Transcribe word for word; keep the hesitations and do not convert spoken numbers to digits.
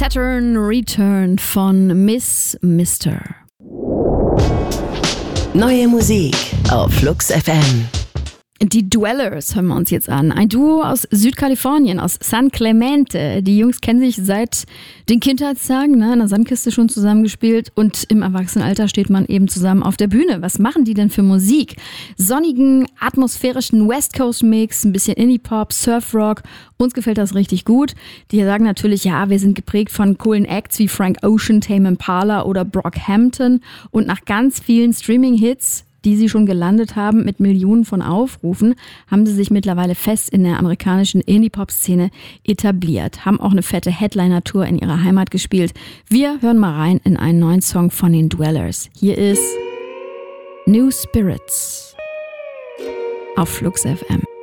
Saturn Return von Miss Mister. Neue Musik auf Flux F M. Die Dwellers hören wir uns jetzt an. Ein Duo aus Südkalifornien, aus San Clemente. Die Jungs kennen sich seit den Kindheitstagen, ne, in der Sandkiste schon zusammengespielt. Und im Erwachsenenalter steht man eben zusammen auf der Bühne. Was machen die denn für Musik? Sonnigen, atmosphärischen West Coast Mix, ein bisschen Indie-Pop, Surf-Rock. Uns gefällt das richtig gut. Die sagen natürlich, ja, wir sind geprägt von coolen Acts wie Frank Ocean, Tame Impala oder Brockhampton. Und nach ganz vielen Streaming-Hits, die sie schon gelandet haben mit Millionen von Aufrufen, haben sie sich mittlerweile fest in der amerikanischen Indie-Pop-Szene etabliert, haben auch eine fette Headliner-Tour in ihrer Heimat gespielt. Wir hören mal rein in einen neuen Song von den Dwellers. Hier ist New Spirits auf Flux F M.